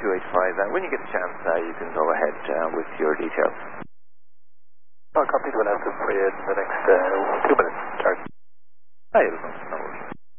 285. When you get a chance, you can go ahead with your details. Copy, we'll have to put in the next